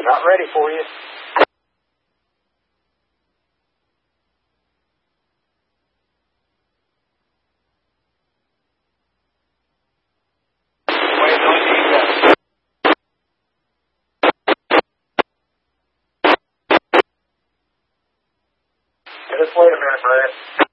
Not ready for you. Wait, don't need that. Just wait a minute, Brad.